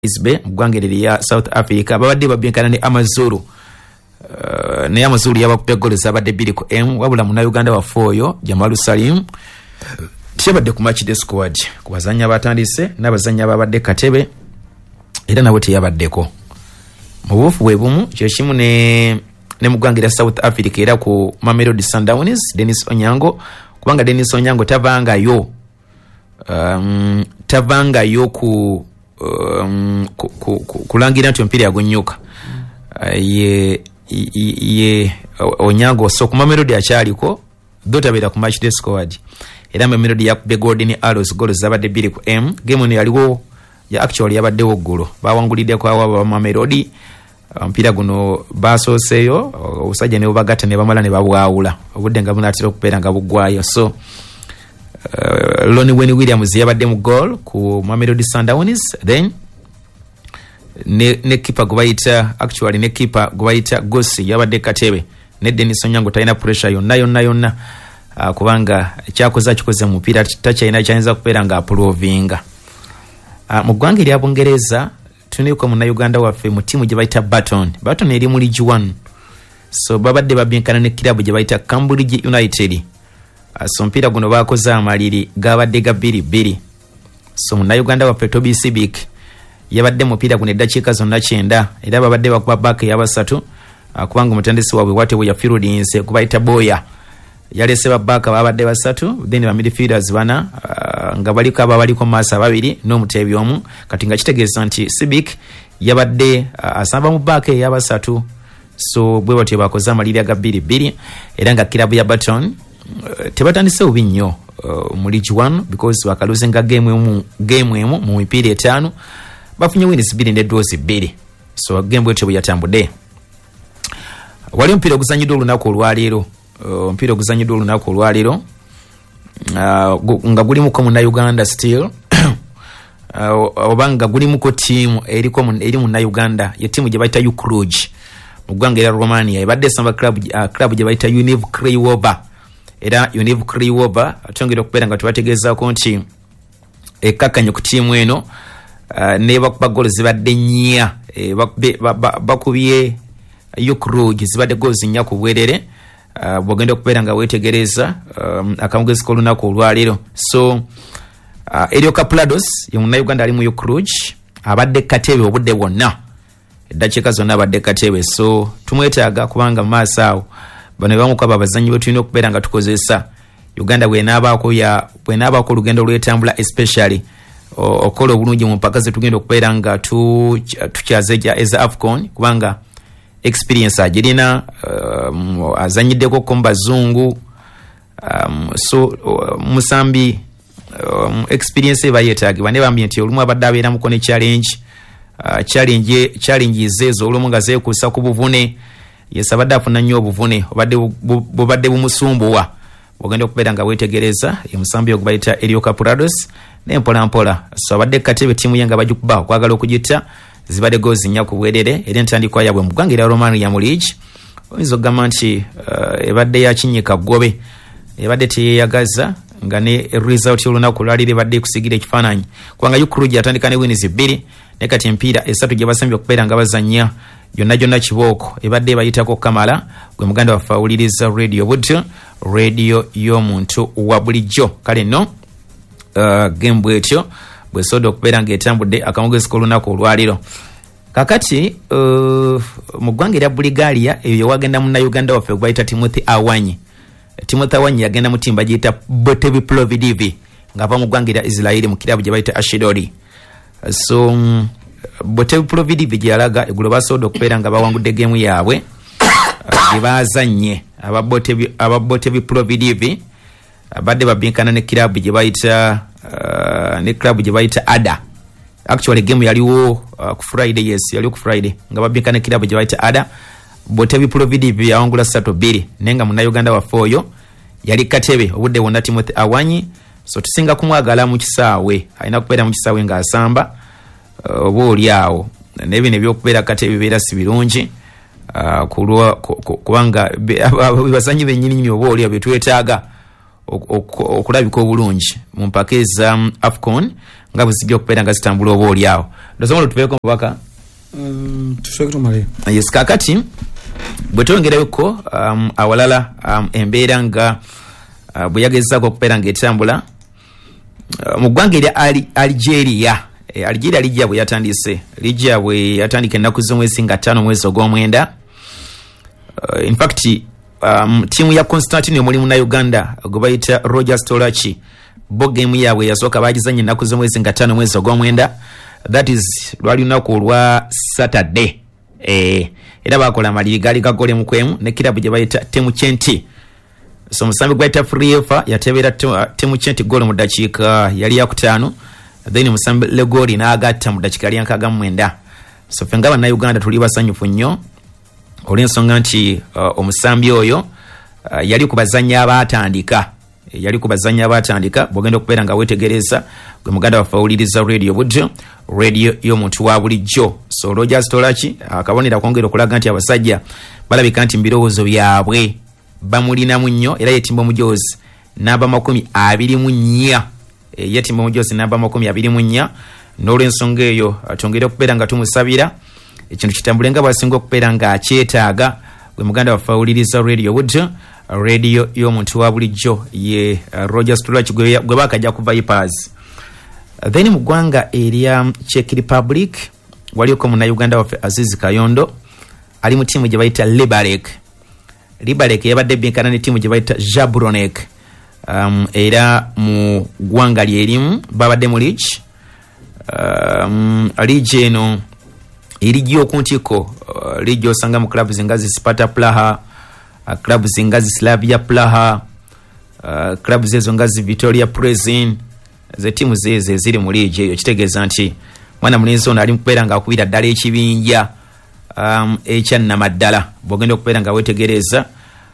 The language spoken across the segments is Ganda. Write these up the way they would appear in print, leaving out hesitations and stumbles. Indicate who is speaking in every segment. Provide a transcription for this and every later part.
Speaker 1: Isbe mugwangere ya South Africa babadde babyenkana ne Amazulu ne Amazulu yabakupya goal zabadde 2-M wabula mu Uganda wa foyo Jamalu Salim tebadde ku match day squad kubazanya batandise n'abazanya babadde Katebe era nabo teyabaddeko mu bufu bwebumu kyo kimu ne mugwangere South Africa era ku Mamelodi Sundowns Dennis Onyango kubanga Dennis Onyango tavanga yo ku kulangira nti mpira yagonyoka ye Onyango so ku Mamelodi akyaliko dotabera ku match day squad era Mamelodi yakubye Golden Arrows goals zabadde 2-M game ne yaliwo ya actually yabaddewo golo bawangulidde kwa aba Mamelodi mpira guno basoseyo osajja ne bagatta ne bamala ne babwawula obudde nga bunatira okupera nga bugwayo so Lonnie Wayne Williams yabadde mu goal ku Mamelodi Sundowns then ne keeper gobayita actually ne keeper gobayita Gosi yabadde Katebe ne Dennis Onyango talina pressure yonna kubanga kyakoza kikoze mu mpira takyayina kyanza kupera nga approvinga mu ggwanga lya Bungereza tuniko mu Uganda waffe mu timu gye bayita Burton eri mu League 1 so babadde babyenkana ne club gye bayita Cambridge United so mpira guno bakoze amaliri gabadde ga 2-2 so mu Uganda waffe Toby Sibik yabadde mu mpira guno eddakiika zonna 9 era babadde bakuba back y'abasatu kubanga omutandisi waabwe watewe ya Fieldings kubayita Boya yalese babaka babadde basatu then ba midfielders bana nga baliko masa babiri n'omutebi omu kati nga kitegeeza nti Sibik yabadde asamba mu back y'abasatu so bwe batyo bakoze amaliri aga 2-2 era nga kilabu ya Burton tebatandise ubi nnyo mu League 1 because bakaluzenga game emu mu mipira 5 bafunye wins 2 ne draws 2 so game bwetyo buyatambudde wali mpira oguzanyiddwa olunaku olwaleero nga gulimu ko mu Uganda still obanga gulimu ko team eri mu Uganda ye team gye bayita Ukruj mu ggwanga lya Romania ebadde samba club gye bayita Univ Craiova era Univ Craiova atongera okubera nga tubategezaako nti ekkakkanyo ku team eno ne bakuba goal zibadde nnya bakubye Ukruj zibadde goals nnya ku bwerere bwogenda okubeera nga wetegereza akamugezi k'olunaku olwaleero so Elio Caplados ye Munnayuganda ali mu Ukruj abadde Katebe obudde bwonna eddakiika zonna abadde Katebe so tumwetaaga kubanga mu maaso awo bano bamukwaba abazannyi betulina okubeera nga tukozesa Uganda bw'enaabaako olugendo lwetambula especially okola obulungi mu mpaka ze tugenda okubeera nga tukyazeja eza AFCON kubanga experience agirina azanyiddeko ko mbazungu so musambi experience eba yetaagibwa ne bambye nti olumu abadde abeera muko ne challenges ezo olumu nga zeekuusa ku buvune yesabadde afuna nnyo obuvune bubadde bumusumbuwa ogenda okubeera nga wetegereza emusambi ogubayita Elio Caprados n'empolampola so abadde Katebe tiimu ye nga bagikuba okwagala okugitta zibadde gozi nnya ku bwerere era entandikwa yabwe mu ggwanga lya Romania mu League oyinza okugamba nti ebadde yakinyika ggobe ebadde teyeyagaza nga ne result y'olunaku lwalire badde kusigira ekifaananyi kubanga Ukruj atandika ne wins 2 ne kati empiira 3 gye basambye okubeera nga bazannya gyonna kibooko ebadde bayitako Kamala gwe muganda waffe awuliriza radio butyo radio y'omuntu wa bulijjo kale nno game bwetyo bwesoda okubeera ng'etambudde akamugezi k'olunaku olwaliro kakati mu ggwanga erya Bulgaria eyo wagenda Munnayuganda waffe gwebayita Timothy Awanyi yagenda mu timba giyita Botevi Plovdiv ng'ava mu ggwanga erya Israeli mu kirabu gye bayita Ashdod so Botevi Plovdiv gye yalaga eggulo basoda okubeera nga bawangudde geemu yaabwe gye baazannye aba Botevi Plovdiv badde babyenkana ne kirabu gye bayita ne club gye bayita Ada actually game yaliwo ku Friday yaliwo ku Friday nga babyenkana ne kirabu gye bayita Ada Botevi Plovdiv yawangula 3-2 nenga Munnayuganda waffe oyo yali Katebe obudde wonna Timothy Awanyi so tusinga kumwagala mu kisaawe alina kubeera mu kisaawe ng'asamba oba oli awo nebino ebyokubeera Katebe bibeera si birungi kubanga bazanyi bennyini oba oli abetwetaaga okulabika obulungi mu mpaka eza AFCON nga buzijja okubeera nga zitambula oba oli awo. Ndozomolo tubeeko mubaka
Speaker 2: tusoke tumale.
Speaker 1: Yes, kakati bwe twongereko awalala embeera nga bwe yagezaako okubeera ng'etambula mu ggwanga erya Algeria. Algeria lijja bwe yatandika ennaku z'omwezi nga 5 mwezi ogw'omwenda. In fact tiimu ya Constantine omuli Munnayuganda gwe bayita Roger Stolachi bo geemu yaabwe yasooka bagizanya ennaku z'omwezi nga 5 mwezi ogw'omwenda. That is lwali lunaku olwa Saturday. Era bakola amaliri gaali gagole mu kwemu ne kirabu gye bayita Temuchenti. So musambi gwe bayita Friefa yatebeera Temuchenti golo mu ddakiika yali ya 5. Then musambi Legori n'agatta mu ddakiika yali ya 9. So fenga Bannayuganda tuli basanyufu nnyo olw'ensonga nti omusambi oyo yali kubazanya abaatandika. Bw'ogenda okubeera nga weetegereza gwe muganda waffe awuliriza radio budde radio y'omuntu wa bulijjo. So Roger Stolachi akabonera kwongera okulaga nti abasajja balabika nti mbirowoozo byabwe bamulinamu nnyo era yetimba omujoozi namba 24. Yetimba omujoozi namba 24. N'olw'ensonga eyo atongera okubeera nga tumusabira ekintu kitambule nga bwasinga okubeera nga akyetaaga gwe muganda waffe awuliriza radio budde radio y'omuntu wa bulijjo ye Roger Stolachi gwe bakajja ku Vipers. Then mu ggwanga erya Czech Republic waliko Munnayuganda waffe Aziz Kayondo ali mu tiimu gye bayita Liberec yabadde byenkana ne tiimu gye bayita Jablonek. Era mu ggwanga lyerimu babadde mu Lich eno erigi okuntiko ligi osanga mu clubs ngazi Sparta Praha, clubs ngazi Slavia Praha, clubs ezo ngazi Victoria Plzeň. Ze timu zeze ziri mu ligi eyo kitegeeza nti mwana mulenzi ono ali mukubeera nga akubira ddala ekibinja ekyannamaddala. Bw'ogenda okubeera nga weetegereza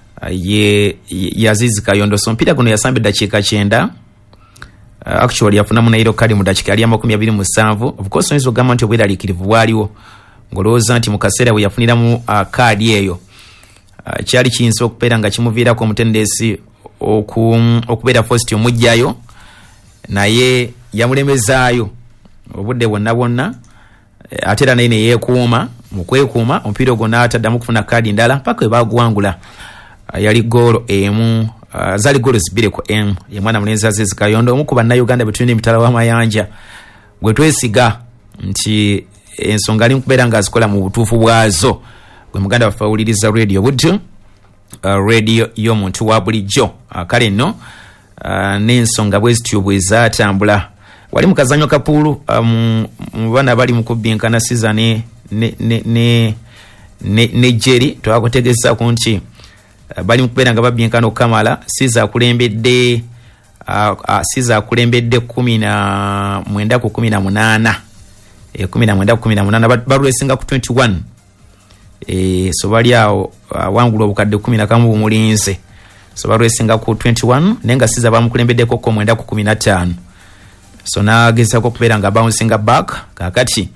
Speaker 1: ye Aziz Kayondo. So mpira guno yasamba eddakiika 9. Actually yafunamu nairo kali mu ddakiika yali 27. Of course oyinza okugamba nti obweraliikirivu bwaliwo ng'olowooza nti mu kaseera bwe yafuniramu kaadi eyo kyali kiyinza okubeera nga kimuviirako omutendeesi okubeera first omujjayo, naye yamulemezaayo obudde bwonna ate era naye ne yeekuuma. Mu kwekuuma omupiira ogwo n'ataddamu kufuna kaadi ndala mpaka we baguwangula. Yali goolo emu zaali goolo 2-1 ye mwana mulenzi Aziz Kayondo omu ku Bannayuganda be tulina emitala w'amayanja gwe twesiga nti ensonga ali mukubeera nga azikola mu butuufu bwazo. Gwe muganda waffe awuliriza radio budde radio y'omuntu wa bulijjo. Kale nno n'ensonga bwe zityo bwe zaatambula. Wali mu kazanyo kapuulu mu baana bali mu kubbinkana Siza ne Jerry twakutegezaako nti bali mu kubeera nga babbinkana okukamala. Siza akulembedde 19 ku 18. 19 ku 18 balwesinga ku 21. So bali awo wangula obukadde 11 bumulinze. So balwesinga ku 21 nenga Siza bamukulembeddeko ko 9 ku 15. So nagezaako okubeera nga bouncing back kakati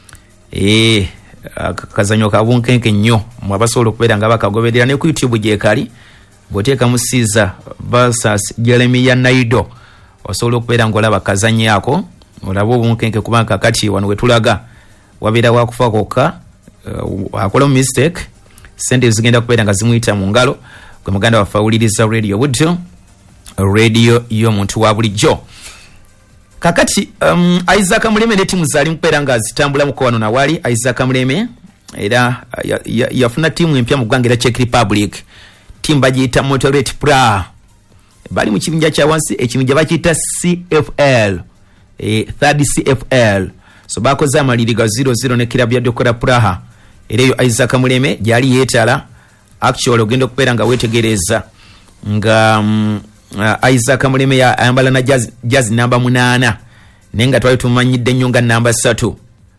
Speaker 1: kazanyo kabunkenke nnyo mwabasobola okubeera nga bakagoberera ne ku YouTube gyekali bw'oteekamu Siza versus Jeremiah Naido osobola okubeera ng'olaba kazanyo ako olaba obunkenke kubanga kakati wano wetulaga wabeera wakufa kokka akola mu mistake sente zigenda kubeera nga zimuyita mu ngalo. Gwe muganda waffe awuliriza radio budde radio y'omuntu wa bulijjo. Kakati Isaac Muleme ne timu zali mukubeera nga zitambula muko wano na wali Isaac Muleme era yafuna timu empya mu ggwanga erya Czech Republic. Timu bagiyita Motorate Praha bali mu kibinja kya wansi ekibinja bakiyita CFL third CFL. So bakoze amaliri ga 0-0 ne kirabu ya Dokora Praha. Era eyo Isaac Muleme gyali yeetala. Actually ogenda okubeera nga weetegereza nga Isaac Muleme ayambala na jazz namba 8 nenga twali tumanyidde nnyo nga namba 3.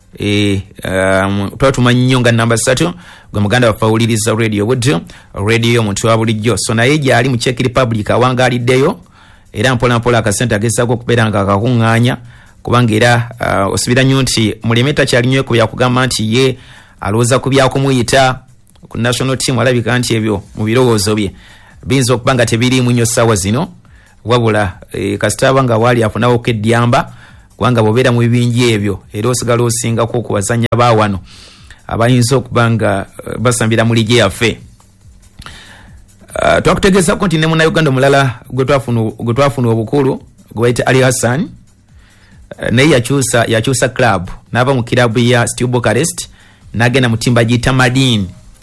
Speaker 1: Twali tumanyi nnyo nga namba 3. Gwe muganda waffe awuliriza radio budde radio y'omuntu wa bulijjo. So naye gyali mu Czech Republic awangaaliddeyo era mpola akasente agezaako okubeera nga akakuŋŋaanya kubanga era osubira nnyo nti Muleme takyali nnyo ku byakugamba nti ye alowooza ku byakumuyita ku national team. Alabika nti ebyo mu birowoozo bye binza okuba nga tebiriimu nnyo ssaawa zino wabula kasitaba nga waali afunawo kedyamba kubanga bobeera mu bibinja ebyo era osigala osingako okubazanya baawano abayinza okubanga basambira mu ligi yaffe. Twakutegeezako nti ne munnayuganda omulala gwe twafuna obukulu gwe bayita Ali Hassan naye yakyusa club n'ava mu kirabu ya Steaua Bucharest n'agenda mu timba giyita Madin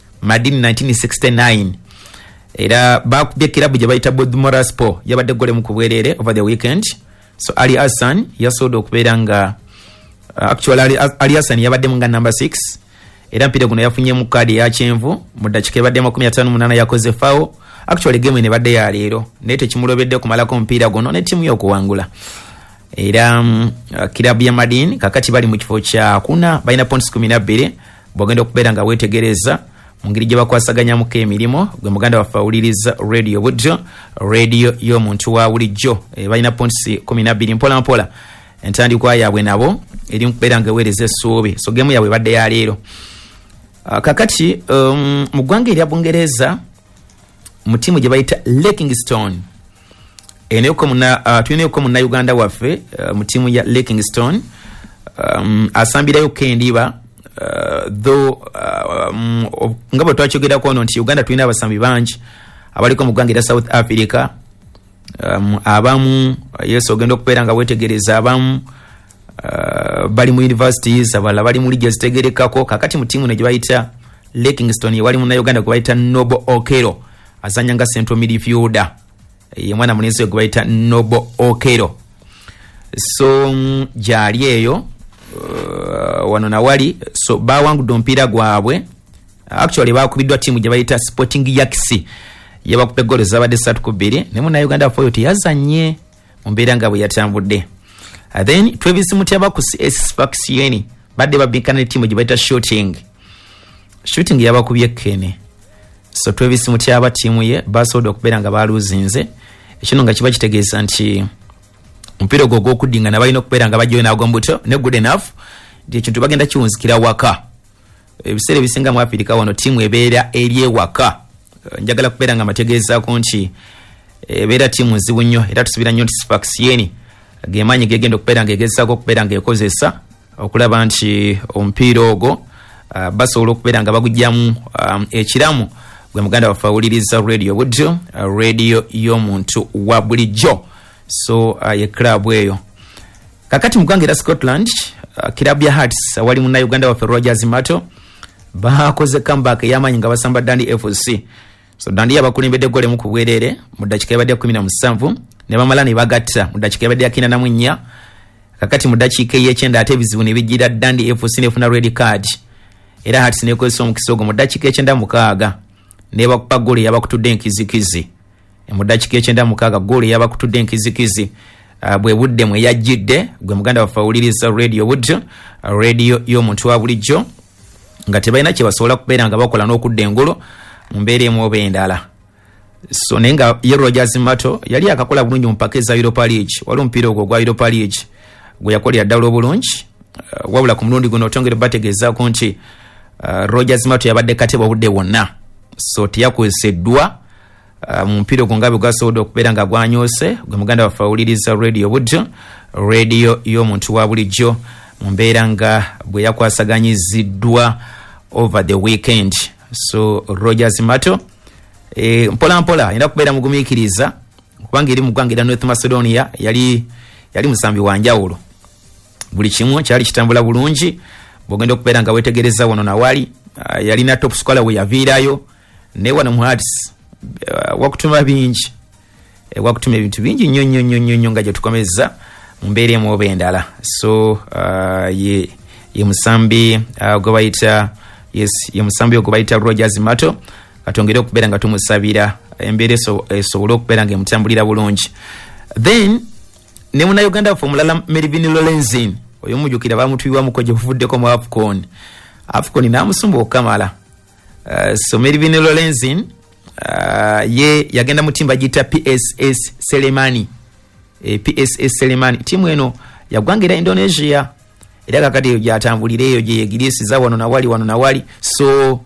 Speaker 1: 1969 era bakubye kirabu gye bayita Bodmoraspor yabadde gole mu kubwerere over the weekend. So Ali Hassan yasobola okubeera nga actually Ali Hassan yabadde mu nga number 6 era mpira guno yafunye mu kadi ya kyenvu mu dakika ebadde 58 yakoze foul. Actually game ene badde ya leero naye tekimulobedde kumalako mpira guno ne timu y'okuwangula era kirabu ya Madin kakati bali mu kifo kya kuna balina points 12 bwagenda okubeera nga wetegereza mu ngeri gye bakwasaganyamuko emirimu gwe muganda wafawuliriza radio budjo radio y'omuntu wa bulijjo balina points 12 mpola mpola entandikwa yaabwe nabo eri mukubeera nga eweereza essuubi. So game yaabwe badde ya leero kakati mu ggwanga erya Bungereza mu timu gye bayita Lekingstone tulinayo munnayuganda waffe mu timu ya Lekingstone asambirayo kendiba nga bwe twakyogerako ono nti Uganda tulina abasambi bangi abaliko mu ggwanga erya South Africa abamu yesu ogenda okubeera nga wetegereza abamu bali mu universities abalala bali mu liga zitegerekako. Kakati mu timu ne gye bayita Lekingstone wali munnayuganda gwe bayita Nobo Okero azanya nga central midfielder ye mwana munezi gwe bayita Nobo Okero. So gyali eyo wano na wali so bawangudde omupiira gwabwe actually bakubiddwa timu gye bayita Sporting Yaxi yabakupe goal zabadde 3-2 ne munnayuganda foyo teyazanye mu mbeera nga bwe yatambudde. Then Travis Mutyaba ku CS Sfaxieni badde babinkana timu gye bayita Shooting yabakubye kene. So Travis Mutyaba timu ye basobola okubeera nga baluzinze ekino nga kiba kitegeeza nti omupiira ogwo gw'okuddingana balina okubeera nga bajjayo naagwo mbuto ne good enough nti ekintu bagenda kiwunzikira waka. Ebiseera ebisinga mu Afirika wano timu ebeera eri ewaka. Njagala kubeera nga mategeezaako nti ebeera timu nzibu nnyo era tusuubira nnyo nti Sfaxieni gemaanyi gegenda okubeera ng'egezaako okubeera ng'ekozesa okulaba nti omupiira ogwo basobola okubeera nga bagugyamu ekiramu gwe muganda wafawuliriza radio budjo radio y'omuntu wa bulijjo. So ye club eyo kakati mu ggwanga erya Scotland kirabu ya Hearts wali munnayuganda waffe Rogers Mato bakoze comeback ey'amaanyi nga basamba Dundee FC. So Dundee yabakulembedde gole mu kubwerere mu dakika ebadde 17 ne bamala ne bagatta mu dakika ebadde 44. Kakati mu dakika ey'ekyenda ate ebizibu ne bijjira Dundee FC nefuna red card era Hearts nekozesa omukisa ogwo mu dakika ekyenda 6 ne bakupa gole yabakutudde enkizikizi mu dakika ekyenda 6 gole yabakutudde enkizikizi bwe budde mwe yajjidde gwe muganda wafawuliriza radio budjo radio y'omuntu wa bulijjo nga tebalina kye basobola kubeera nga bakola n'okudda engolo mu mbeera emu oba endala. So naye nga ye Rogers Mato yali akakola bulungi mu mpaka eza Europa League wali omupiira ogwo gwa Europa League gwe yakolera ddala obulungi wabula ku mulundi guno otongere bategeezaako nti Rogers Mato yabadde kateba obudde bwonna so teyakozeseddwa mu mupiira ogwo nga bwe gwasobodde okubeera nga gwanyoose gwe muganda wafawuliriza radio budjo radio y'omuntu wa bulijjo mu mbeera nga bwe yakwasaganyiziddwa over the weekend. So Rogers Mato mpola mpola yenda kubeera mugumiikiriza kubanga eri mu ggwanga erya North Macedonia yali musambi wa njawulo buli kimu kyali kitambula bulungi bwogenda okubeera nga wetegereza wano nawali yalina top scorer we yaviirayo ne wano mu Hearts wakutuma bingi wakutuma ebintu bingi nnyo nga gye tukomeza mu mbeera emu oba endala. So ye musambi gwe bayita ye musambi ogwe bayita Rogers Mato katongere okubeera nga tumusabira embeera esobole okubeera nga emutambulira bulungi. Then ne munnayuganda waffe omulala Melvin Lorenzin oyo mujjukira bamutwibwamuko gye buvuddeko mu AFCON n'amusumba okamala. So Melvin Lorenzin ye yagenda mu timba giyita PSS Selemani. PSS Selemani timu eno yagwangira Indonesia era kakati eyo gyatambulira eyo gye yegiriisiza wano nawali. So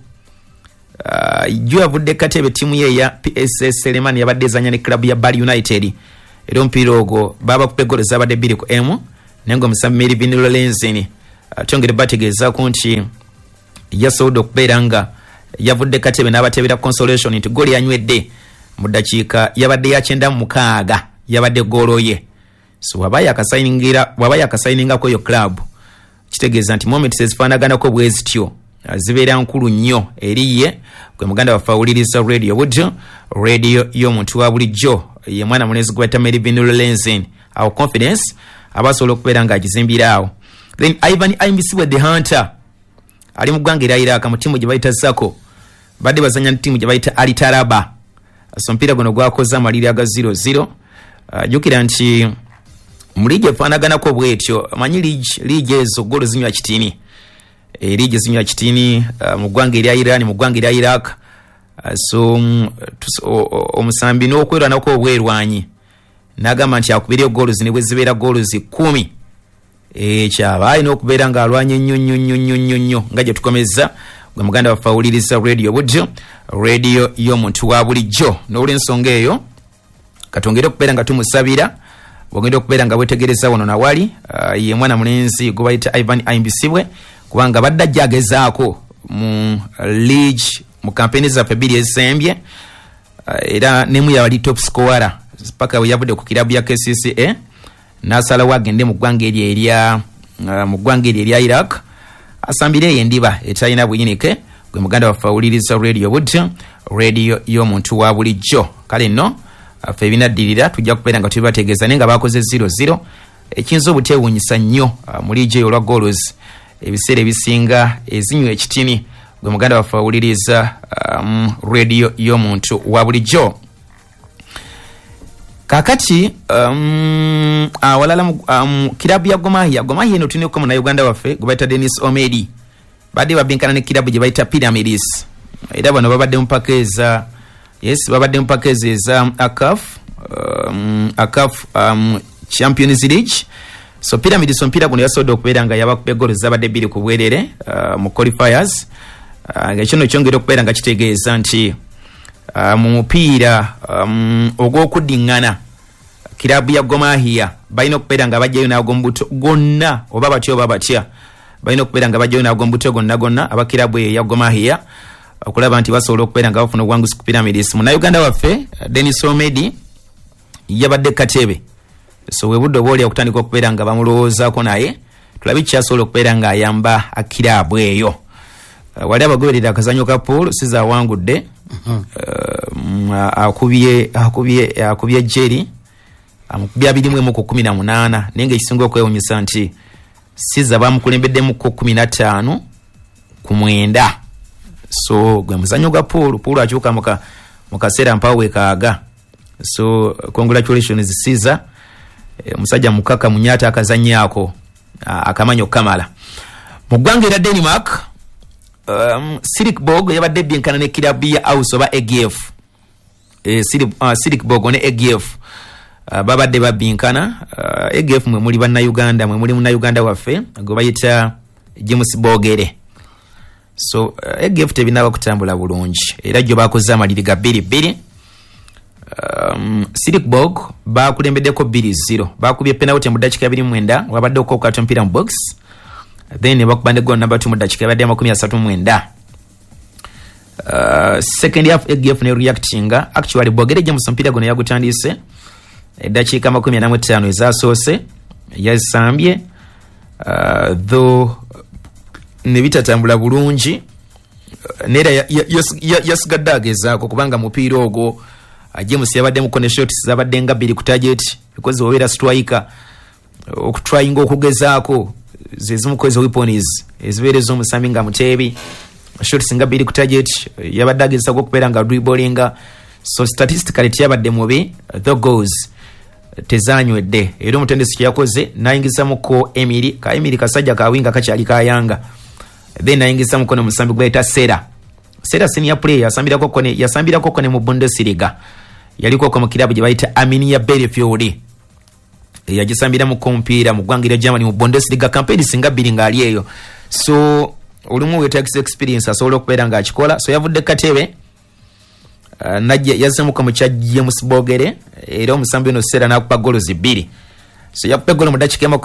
Speaker 1: jo yavudde katebe timu ye ya PSS Selemani yabadde ezanya ne club ya Bali United era omupiira ogwo baba kupe goal zabadde 2-1 nengo omusambi Melvin Lorenzen atongere bategezaako nti yasobola okubeera nga yavudde katebe n'abatebera consolation nti goli yanywedde mu ddakiika yabadde ya 96 yabadde goolo ye. So waba yakasayiningako yo club kitegeeza nti moment ezifaanaganako bwe zityo zibeera nkulu nnyo eri ye gwe muganda waffe awuliriza radio budjo radio y'omuntu wa bulijjo ye mwana mulezi gwe bayita Melvin Lorenzen awo confidence abasobola okubeera ng'agizimbira awo. Then Ivan Imbisiwe the Hunter ali mu ggwanga erya Iraq mu ttiimu gye bayita Zako badde bazanya ttiimu gye bayita Ali Taraba. So mpira guno gwakoze amaliri aga 0-0. Jukira nti mu liigi efaanaganako bwetyo amanyi liigi ezo golo zinywa kitini liigi zinywa kitini mu ggwanga erya Iran mu ggwanga erya Iraq. So omusambi n'okwerwanako obwerwanyi n'agamba nti akubira golo zine bwe zibeera golo 10 kyaba alina okubeera ng'alwanye nnyo nga gye tukomeza gwe muganda waffe awuliriza radio budjo radio y'omuntu wa bulijjo. N'olw'ensonga eyo katongere okubeera nga tumusabira bwogenda okubeera nga bwetegereza wano nawali ye mwana mulenzi gwe bayita Ivan Imbisiwe kubanga badde ajja agezaako mu league mu kampeni zaffe 2 ezisembye era nemu yabali top scorer paka we yavudde ku kirabu ya KCCA n'asalawo agende mu ggwanga erya Iraq asambire endiba etalina buyinike gwe muganda waffe awuliriza radio budjo radio y'omuntu wa bulijjo. Kale nno ffe ebinaddirira tujja kubeera nga tubibategeeza naye nga bakoze 0-0 ekiyinza obuteewuunyisa nnyo mu liigi eyo olwa goals ebiseera ebisinga ezinywa ekitini gwe muganda waffe awuliriza radio y'omuntu wa bulijjo. Kakati awalala kirabu ya Gomahia eno tuniko mu Uganda waffe gwe bayita Dennis Omedi badde babinkana ne kirabu gye bayita Pyramids era bano babadde mu package eza ACAF Champions League. So Pyramids omupiira guno yasobola okubeera nga yabakube goolo zabadde 2 ku bwerere mu qualifiers ng'ekino kyongera okubeera nga kitegeeza nti mu mupiira ogw'okuddiŋŋana kirabu ya Gomahia balina okubeera nga bajjayo nagwo mu buto gonna oba batya balina okubeera nga bajjayo nagwo mu buto gonna abakirabu eyo ya Gomahia okulaba nti basobola okubeera nga bafuna obwanguzi ku Pyramids. Munnayuganda waffe Dennis Omedi yabadde katebe so webudde oba oli okutandika okubeera nga bamulowoozaako naye tulabe kyasobola okubeera nga ayamba akirabu eyo. Wali abagoberera akazanyo ka pool siza awangudde akubye Jerry amukubya 2-18 naye ng'ekisinga okwewunyisa nti siza bamukulembeddemu 15-9. So gwe muzanyo gwa pool akyuka mu kaseera mpawe kaaga. So congratulations siza omusajja mukaka munyata akazanyaako akamanyo kamala. Mu ggwanga erya Denmark Silkeborg yabadde byenkana ne kirabu ya Aus oba EGF. Silkeborg ne EGF babadde babinkana. EGF mwe muli bannayuganda mwe muli munnayuganda waffe gwe bayita James Bogere. So EGF tebinaba kutambula bulungi era gyo bakoze amaliri ga 2-2. Silkeborg bakulembeddeko 2-0 bakubye penalty mu ddakiika 29 wabadde okukata mpira mu box then bakubande goal number 2 mu ddakiika yabadde 39. Second half EGF ne reactinga actually Bogere James mpira guno yagutandise eddakiika 45 ezasoose yazambye though ne bitatambula bulungi nera yasigadde agezaako kubanga mupiira ogwo James yabadde mu shots zabadde nga 2 ku target because obeera striker okutryinga okugezaako zezimukoze weapons ezibeereza omusambi nga muteebi shots nga 2 ku target yabadde agezaako okubeera nga dribblinga. So statistically yabadde mubi the goals tezanywedde era omutendesi kyakoze nayingizamuko Emily kasajja kawinga kakyali kayanga then nayingizamuko ne musambi gweta Sera senior player yasambirako kone mu Bundesliga yaliko ko mu kirabu gye bayita Arminia Bielefeld yagisambira mu kompiira mu ggwanga erya Germany mu Bundesliga campaign singa 2 ngali eyo. So olumu wetax experience asobola okubeera nga akikola. So yavudde katebe najja yazamuka mu kya James Bogere era omusambi ono Sera n'akupa goals 2 so yakupe golo mu dakika ya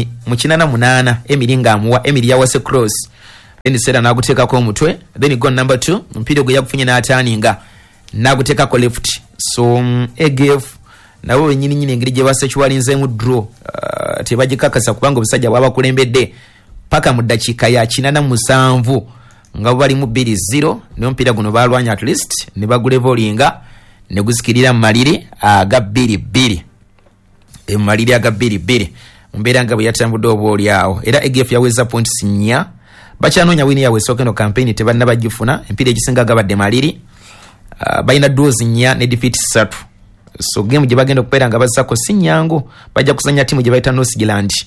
Speaker 1: 18 emiringa amuwa Emily yawase cross then sera nagutekako omutwe then goal number 2 mpira gwe yakufunye n'ataninga nagutekako left so AGF nabo nyini engeri gye basekiwalinze mu draw tebagikakasa kubanga obusajja bwaba kulembedde paka mu dakika ya 87 nga bali mu 2-0 niyo mpira guno balwanya at least ne bagulevolinga ne gusikirira maliri aga 2-2 maliri aga 2-2 mbeera nga bwe yatambudde obwoli awo era AGF yaweza points 4 bachanoonya wini yawe sokeno campaign tebanna bagifuna empira ekisinga gabadde maliri balina draws 4 ne defeat 3 so game gye bagenda okubeera nga bazzako si nyangu bajja kuzanya timu gye bayita North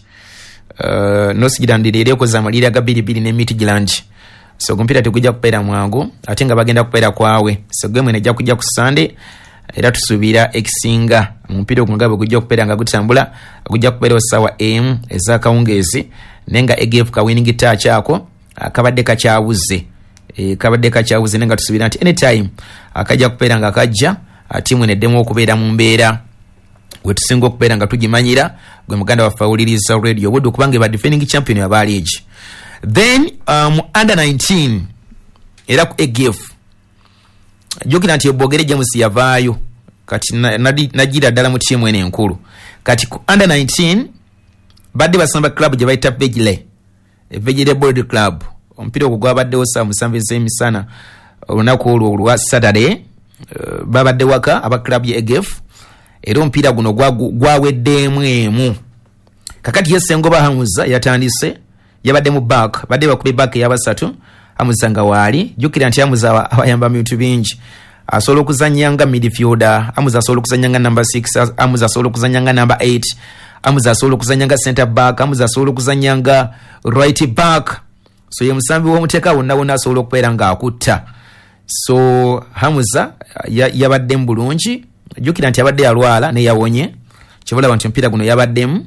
Speaker 1: Zealand leero ekoza maliri aga 2-2 ne Midtjylland so gumpira tegujja kubeera mwangu ate nga bagenda kubeera kwawe so game enejja kujja ku Sunday era tusuubira ekisinga omupiira ogungabe gujja kubeera nga gutambula gujja kubeera osawa AM ez'akawungeezi nenga AGF ka winning touch ako kabadde kachawuze nenga tusuubira nti anytime akajja kubeera nga kajja timu eneddemu okubeera mu mbeera we tusinga okubeera nga tugimanyira gwe muganda wa Fawuliriza Radio budde kubanga ba defending champion ya league. Then under 19 era ku AGF jokina nti obogere James yavaayo kati najira ddala mu timu ene enkulu kati ku under 19 badde basamba club gye bayita Vegile Board Club ompira ogwabadde osa musambize emisana olunaku olwa Saturday babadde waka aba club ya AGF era ompira guno gwaweddemu emu kakati Sengoba Hamuza yatandise yabadde mu back badde bakube back yabasatu Hamuza nga wali jukira nti Hamuza abayamba bintu bingi asobola okuzanya nga midfielder Hamuza asobola okuzanya nga number 6 Hamuza asobola okuzanya nga number 8 Hamuza asobola okuzanya nga center back Hamuza asobola okuzanya nga right back so ye musambi w'omuteeka wonna asobola okubeera nga akutta so Hamuza yabadde bulungi jukira nti yabadde yalwala ne yawonye kibula nti mpira guno yabaddemu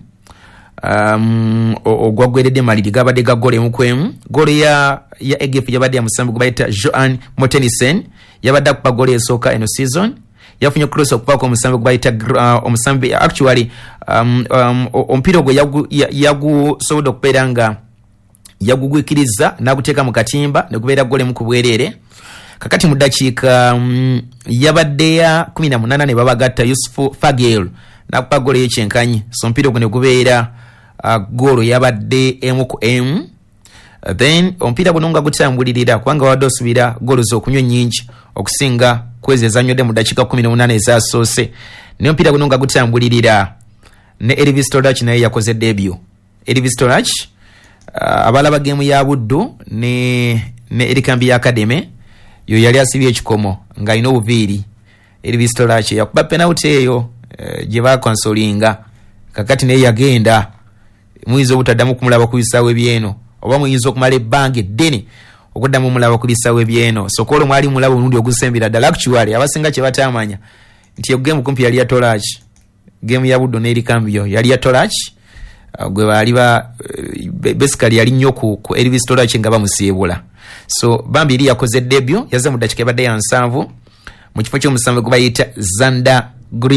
Speaker 1: ogwagweredde maliri gabadde gagole mukwemu gole ya AGF yabadde ya musambi gubayita Joan Motenisen yabadde akupa gole esooka eno season yafunye cross okuva ku musambi gubayita omusambi actually ompira ogwo yagusobola okubeera nga yagugwikiriza naguteeka mu katimba ne gubeera gole mu kubwerere kakati mu dakiika yabadde ya 18 ne babagatta Yusufu Fagel nakupa gole y'ekyenkanyi so mpira ogwo ne gubeera golo yabadde emu ku M then ompira guno nga gutambulirira kubanga wadde osubira golo z'okunywa nnyingi okusinga kwezi ezannyodde mu dakiika 18 ezasoose naye ompira guno nga gutambulirira ne Elvis Torach naye yakoze debut Elvis Torach abalaba gemu ya Buddu ne Erikambi ya Academy yo yali asibye ekikomo nga alina obuviiri Elvis Torach yakuba penalty eyo gye bakonsolinga kakati naye yagenda muyinza obutaddamu kumulaba ku bisaawe byeno oba muyinza okumala ebbanga eddene okuddamu omulaba ku bisaawe byeno so kolo mwali mulaba omundi ogusembera ddala actually abasinga kye batamanya nti egemu kumpi yali ya Torach gemu ya Buddu n'Erikambiyo yali ya Torach gwe baali basically yali nnyo ku Elvis Torach nga bamusiibula so bambi eri yakoze debut yazze mu dakiika ebadde ya 7 mu kifo ky'omusanvu gwe bayita Zander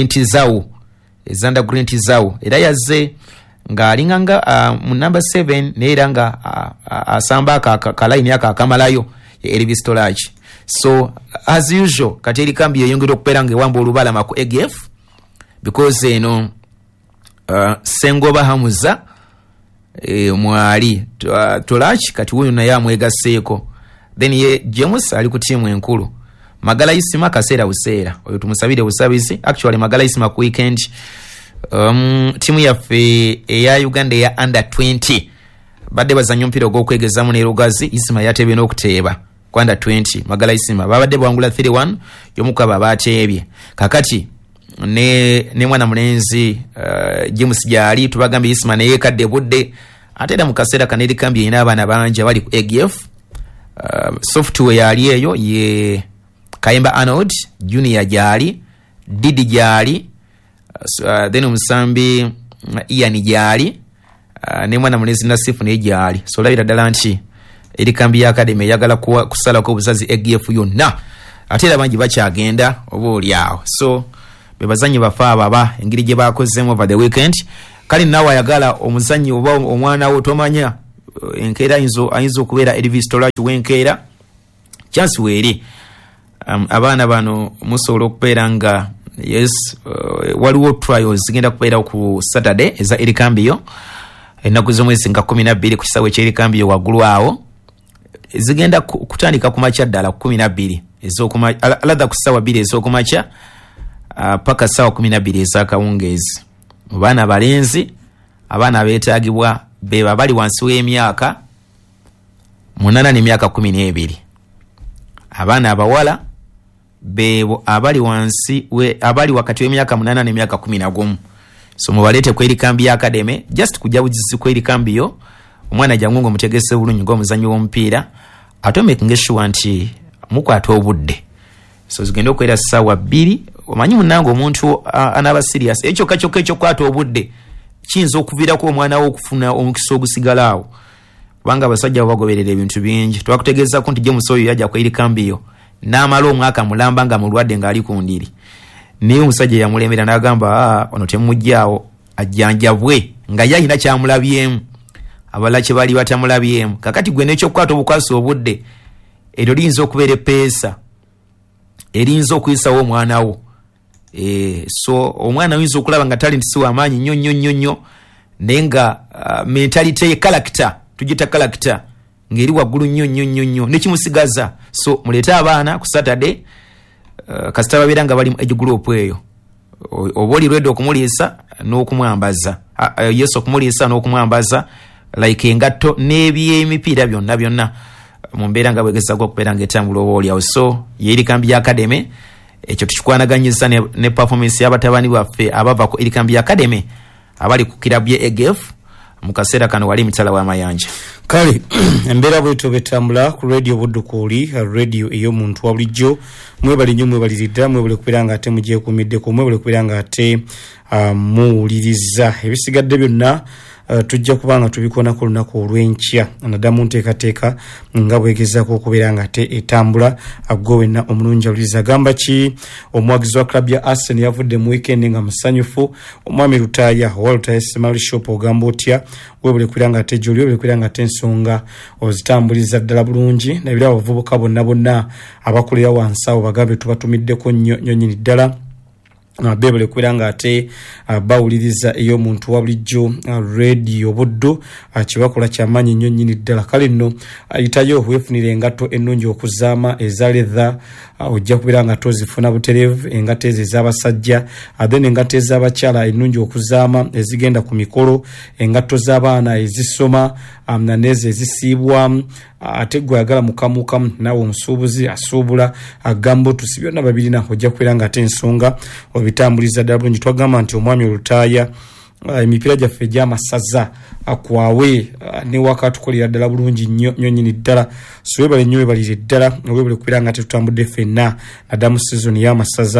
Speaker 1: Grintizau era yazze nga alinganga mu number 7 naye era nga asamba kalaini aka akamalayo ya Elvis Torach so as usual kati Erikambi yeyongera okubeera nga ewamba olubalama ku AGF because eno Sengoba Hamuza mwali Torach kati wuyo naye amwegaseeko then ye James ali ku timu enkulu Magala Isima kaseera buseera oyo tumusabire busabizi actually Magala Isima ku weekend timu yaffe eya Uganda ya under 20 badde bazanya omupiira ogw'okwegezamu ne Lugazi Isima yatebye n'okuteeba ku under 20 Magala Isima babadde bwangula 3-1 y'omukaba bateebye kakati ne mwana mulenzi James gyali tubagambye Isima naye yeekadde budde ate era mu kaseera kano Erikambi yina abaana bangi abali ku AGF software yali eyo ye Kayemba Arnold Junior gyali Didi gyali then omusambi Ian gyali ne mwana mulenzi Nasifu naye gyali so labira ddala nti Erikambi ya Academy eyagala kusalako obusazi AGF yonna ate era bangi bakyagenda oba oli awo so bebazanyi bafa ababa engeri gye bakozemu over the weekend kali nawe ayagala omuzanyi oba omwana wo tomanya enkeera ayinza okubeera erivistola kiwenkeera chance weeri abaana bano musobola okubeera nga yes waliwo trials zigenda kubeera ku Saturday eza Erikambiyo ennaku z'omwezi nga 12 ku kisawe ky'Erikambiyo waggulu awo zigenda kutandika ku makya ddala 12 aladda ku ssaawa 2 ez'okumakya paka ssaawa 12 ez'akawungeezi. Mu baana balenzi abaana beetaagibwa beba bali wansi w'emyaka 8 n'emyaka 12. Abaana abawala bebo abali wakati w'emyaka 8 n'emyaka 11. So mubalete ku Erikambiyo Academy just kujja buzisi ku Erikambiyo omwana jangu mutegese bulungi ng'omuzanyi w'omupiira make sure nti mukwata obudde. So zigenda okwera ssaawa 2 omanyi munange omuntu anaba serious ekyo kwata obudde kiyinza okuviirako omwana wo okufuna omukisa ogusigalaawo kubanga abasajja bagoberera ebintu bingi. Twakutegeezako nti James oyo yajja ku Erikambiyo n'amala omwaka mulamba nga mulwadde ng'ali ku ndiri naye omusajja yamulembera n'agamba ono temujjaawo ajjanjabwe nga yalina kyamulabyemu abala kye bali batamulabyemu. Kakati gwe n'ekyokukwata obukwasi obudde eryo liyinza okubeera epeesa erinza okuyisawo omwana wo. So omwana oyinza okulaba nga talent si w'amaanyi nnyo naye nga mentality ye character tugita character ng'eri waggulu nnyo nekimusigaza. So muleete abaana ku Saturday kasita babeera nga bali mu age group eyo oba oli ready okumuliisa n'okumwambaza yesu okumuliisa n'okumwambaza like engatto n'ebyemipiira byonna mu mbeera nga bwegezaako okubeera ng'etambula oba oliawo. So ye Erikambiyo Academy ekyo tukikwanaganyizza ne performance y'abatabani baffe abava ku Erikambiyo Academy abali ku kirabu ye EGF mu kaseera kano wali mitala w'amayanja.
Speaker 2: Kale embeera bwetyo betambula ku radio Buddukuuli radio ey'omuntu wa bulijjo mwebali nnyo mwebaliridda mwebale kubeera nga ate mugyekuumiddeko mwebale kubeera nga ate muwuliriza ebisigadde byonna tujja kubanga tubikonako lunaku olw'enkya naddamu nteekateeka nga bwegezaako okubeera nga ate etambula gwe wenna omulungi awuliriza. Agamba ki omuwagizi wa club ya Arsenal yavudde mu weekend nga musanyufu omwami Lutaaya owa Lutaaya Small Shop ogamba otya webule kubeera nga ate gy'oli webule kubeera nga ate ensonga ozitambuliza ddala bulungi nabira abavubuka bonna abakolera wansi awo bagambe tubatumiddeko nnyo nnyini ddala bebale kubeera nga ate bawuliriza ey'omuntu wa bulijjo radio Buddu kibakola kyamaanyi nnyo nnyini ddala. Kale nno ayitayo weefunire engatto ennungi okuzaama eza leather ojja kubeera nga tozifuna butereevu engatto ezo ez'abasajja then engatto ez'abakyala ennungi okuzaama ezigenda ku mikolo engatto z'abaana ezisoma nanezo ezisiibwamu ate gwe ayagala mukamukamu nawe omusuubuzi asuubula agamba otusi byonna babirina ojja kubeera nga ate ensonga obitambuliza ddala bulungi. Twagamba nti omwami Olutaaya emipiira gyaffe egy'amasaza akwawe ne waka tukolera ddala bulungi nnyo nnyini ddala. So webale nnyo webalire ddala webale kubeera nga tetutambudde ffenna naddamu season y'amasaza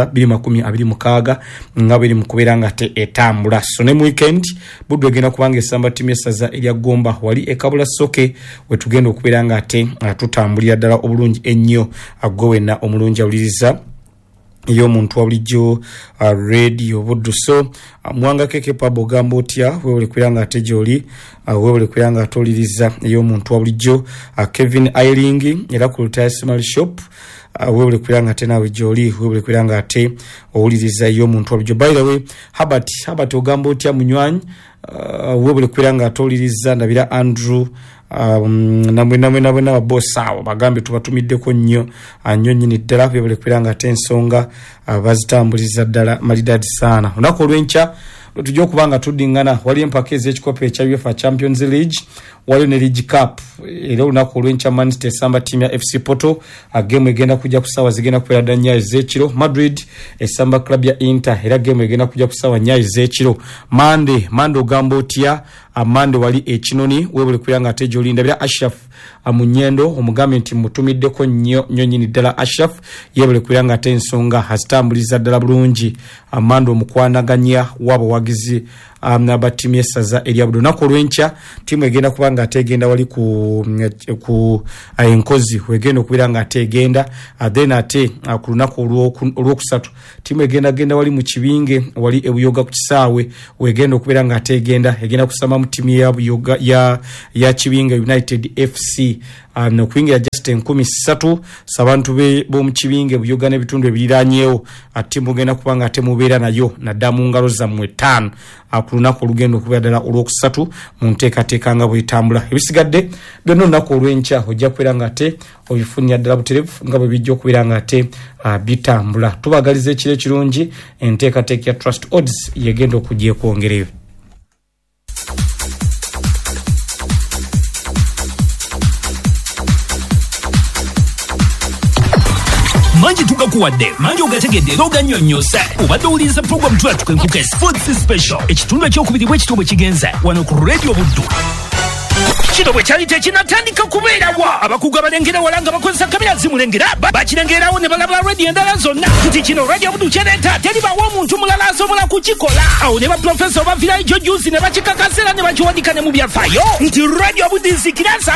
Speaker 2: 2026 nga biri mu kubeera nga te etambula. So ne mu weekend Buddu egenda kubanga esamba ttiimu y'essaza erya Gomba wali ekabula soke we tugenda okubeera nga ate tutambulira ddala obulungi ennyo gwe wenna omulungi awuliriza ey'omuntu wa bulijjo radio Buddu. So mwanga keke pabo gamba otya webale kubeera nga ate gy'oli webale kubeera nga atoliriza ey'omuntu wa bulijjo Kevin Ailing era ku Lutaaya Small Shop webale kubeera nga ate naawe gy'oli webale kubeera nga ate owuliriza ey'omuntu wa bulijjo. By the way Habert ogamba otya munywanyi webale kubeera nga atoliriza ndabira Andrew namwe n'ababosi awo bagambe tubatumiddeko nnyo nnyini ddala webale kubeera nga ate ensonga bazitambuliza ddala malidaadi saana. Olunaku olw'enkya tujja okuba nga tuddingana wali empaka ez'ekikopo ekya UEFA Champions League waliyo ne League Cup era olunaku olw'enkya Man City esamba ttiimu ya FC Porto gemu egenda kujja ku ssaawa zigenda kubeera ddala 4 ez'ekiro. Madrid esamba club ya Inter era gemu egenda kujja ku ssaawa 4 ez'ekiro. Mande ogamba otya Mande wali ekinoni webule kubeera nga ate gy'oli ndabira Ashraf Munyendo omugambe nti mutumiddeko nnyo nnyini ddala. Ashraf yebule kubeera nga ate ensonga azitambuliza ddala bulungi Mande omukwanaganya w'abawagizi aba timu yesaza erya Buddu. Nako olw'enkya timu egenda kubanga ategenda wali ku enkozi wegenda okubeera nga ategenda then ate ku lunaku olwokusatu timu egenda wali mu kibinge wali ebuyoga ku kisaawe wegenda okubeera nga ategenda egenda kusamba mu timu ya buyoga ya Kibinga United FC nokuyingira just 13 sabantu b'omu Kibinge buyoga n'ebitundu ebiriranyeewo atimu genda kubanga ate mubeera nayo nadda mu ngalo zammwe 5 ku lunaku olugenda okubeera ddala olwokusatu mu nteekateeka nga bwetambula. Ebisigadde byonna olunaku olw'enkya ojja kubeera nga ate obifunira ddala buterevu nga bwe bijja okubeera nga ate bitambula. Tubagaliza ekiro ekirungi enteekateeka ya Trust Odds yegenda okujja ekwongereyo.
Speaker 3: Manji tukakuwadde manji ogategedde era oganyonyose obadde owuliriza program twatuka enkuka sports special ekitundu ekyokubiri bwekitobwe kigenze wano ku Radio Buddu. Kino bwe kyali tekinatandika kubeerawa abakugu abalengera wala nga bakozesa kamera zimulengera bakirengerawo ne balabula radio endala zonna nti kino Radio Buddu kyereeta teribawo omuntu mulala asobola kukikola. Awo ne baprofesa obavirayo jo juice ne bakikakasera ne bakiwanika ne mu byafaayo nti Radio Buddu nzikira